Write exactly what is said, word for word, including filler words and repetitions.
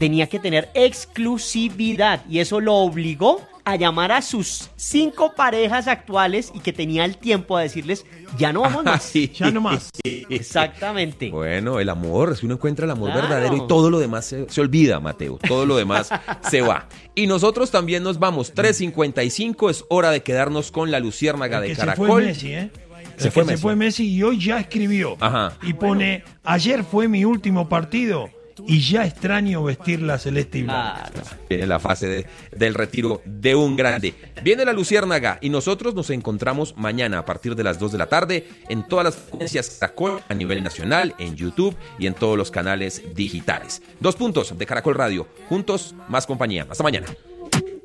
tenía que tener exclusividad y eso lo obligó a llamar a sus cinco parejas actuales y que tenía el tiempo a decirles, ya no vamos más. Ah, sí. Ya no más. Exactamente. Bueno, el amor, si uno encuentra el amor Claro. verdadero y todo lo demás se, se olvida, Mateo, todo lo demás se va. Y nosotros también nos vamos, tres cincuenta y cinco, es hora de quedarnos con la luciérnaga El de que Caracol. se fue Messi, ¿eh? Se El fue que Messi. se fue Messi y hoy ya escribió. Ajá. Y pone, ayer fue mi último partido y ya extraño vestir la celeste y blanca. Claro. Viene la fase de- del retiro de un grande. Viene la luciérnaga y nosotros nos encontramos mañana a partir de las dos de la tarde en todas las frecuencias Caracol a nivel nacional, en YouTube y en todos los canales digitales. Dos puntos de Caracol Radio. Juntos, más compañía. Hasta mañana.